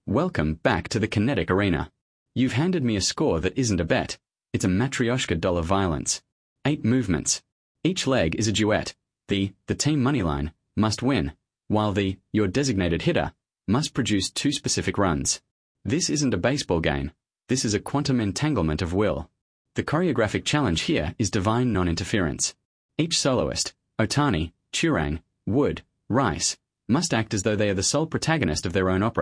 Welcome back to the Kinetic Arena. You've handed me a score that isn't a bet. It's a Matryoshka doll of violence. 8 movements. Each leg is a duet. The team moneyline must win, while your designated hitter must produce 2 specific runs. This isn't a baseball game. This is a quantum entanglement of will. The choreographic challenge here is divine non-interference. Each soloist, Otani, Turang, Wood, Rice, must act as though they are the sole protagonist of their own opera.